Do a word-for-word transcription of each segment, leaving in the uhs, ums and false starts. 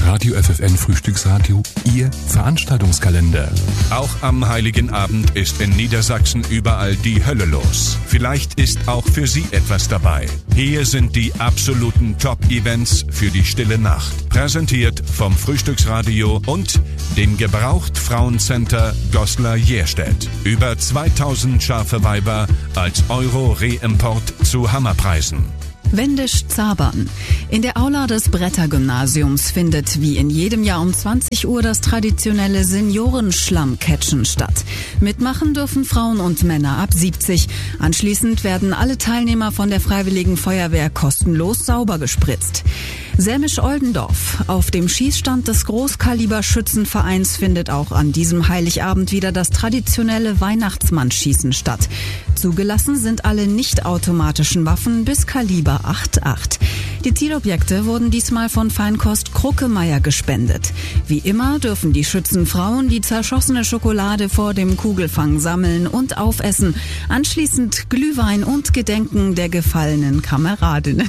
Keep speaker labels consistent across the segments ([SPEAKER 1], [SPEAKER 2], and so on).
[SPEAKER 1] Radio F F N Frühstücksradio, Ihr Veranstaltungskalender.
[SPEAKER 2] Auch am Heiligen Abend ist in Niedersachsen überall die Hölle los. Vielleicht ist auch für Sie etwas dabei. Hier sind die absoluten Top-Events für die stille Nacht. Präsentiert vom Frühstücksradio und dem Gebraucht-Frauencenter Goslar-Jerstedt. Über zweitausend scharfe Weiber als Euro-Reimport zu Hammerpreisen.
[SPEAKER 3] Wendisch-Zabern. In der Aula des Bretter-Gymnasiums findet wie in jedem Jahr um zwanzig Uhr das traditionelle Seniorenschlammcatchen statt. Mitmachen dürfen Frauen und Männer ab siebzig. Anschließend werden alle Teilnehmer von der Freiwilligen Feuerwehr kostenlos sauber gespritzt. Sämisch-Oldendorf. Auf dem Schießstand des Großkaliber-Schützenvereins findet auch an diesem Heiligabend wieder das traditionelle Weihnachtsmannschießen statt. Zugelassen sind alle nicht-automatischen Waffen bis Kaliber acht Komma acht. Die Zielobjekte wurden diesmal von Feinkost Kruckemeyer gespendet. Wie immer dürfen die Schützenfrauen die zerschossene Schokolade vor dem Kugelfang sammeln und aufessen. Anschließend Glühwein und Gedenken der gefallenen Kameradinnen.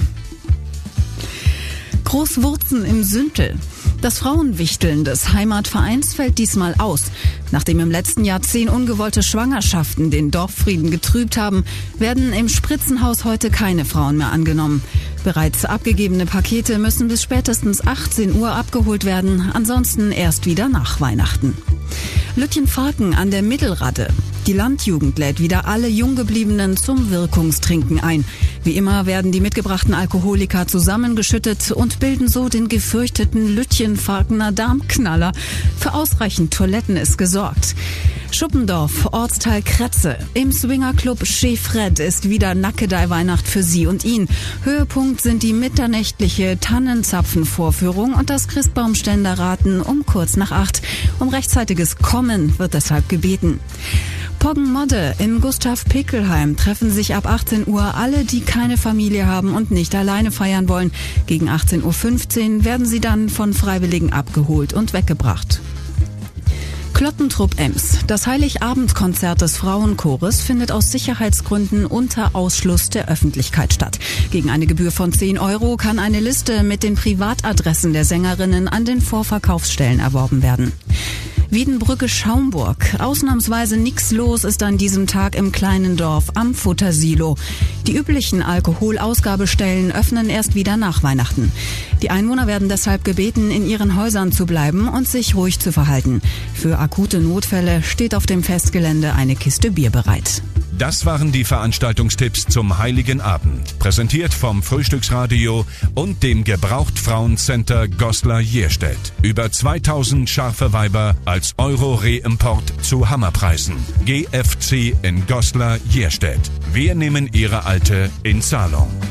[SPEAKER 3] Großwurzen im Süntel. Das Frauenwichteln des Heimatvereins fällt diesmal aus. Nachdem im letzten Jahr zehn ungewollte Schwangerschaften den Dorffrieden getrübt haben, werden im Spritzenhaus heute keine Frauen mehr angenommen. Bereits abgegebene Pakete müssen bis spätestens achtzehn Uhr abgeholt werden, ansonsten erst wieder nach Weihnachten. Lütjenfalken an der Mittelradde. Die Landjugend lädt wieder alle Junggebliebenen zum Wirkungstrinken ein. Wie immer werden die mitgebrachten Alkoholiker zusammengeschüttet und bilden so den gefürchteten Lütjenfalkener Darmknaller. Für ausreichend Toiletten ist gesorgt. Schuppendorf, Ortsteil Kretze. Im Swingerclub Chez Fred ist wieder Nackedei-Weihnacht für Sie und ihn. Höhepunkt sind die mitternächtliche Tannenzapfenvorführung und das Christbaumständerraten um kurz nach acht. Um rechtzeitiges Kommen wird deshalb gebeten. Poggenmodde in Gustav-Pekelheim treffen sich ab achtzehn Uhr alle, die keine Familie haben und nicht alleine feiern wollen. Gegen achtzehn Uhr fünfzehn werden sie dann von Freiwilligen abgeholt und weggebracht. Klottentrupp Ems. Das Heiligabendkonzert des Frauenchores findet aus Sicherheitsgründen unter Ausschluss der Öffentlichkeit statt. Gegen eine Gebühr von zehn Euro kann eine Liste mit den Privatadressen der Sängerinnen an den Vorverkaufsstellen erworben werden. Wiedenbrücke-Schaumburg. Ausnahmsweise nix los ist an diesem Tag im kleinen Dorf am Futtersilo. Die üblichen Alkoholausgabestellen öffnen erst wieder nach Weihnachten. Die Einwohner werden deshalb gebeten, in ihren Häusern zu bleiben und sich ruhig zu verhalten. Für akute Notfälle steht auf dem Festgelände eine Kiste Bier bereit.
[SPEAKER 2] Das waren die Veranstaltungstipps zum Heiligen Abend. Präsentiert vom Frühstücksradio und dem Gebraucht-Frauencenter Goslar-Jerstedt. Über zweitausend scharfe Weiber als Euro-Reimport zu Hammerpreisen. G F C in Goslar-Jerstedt. Wir nehmen Ihre Alte in Zahlung.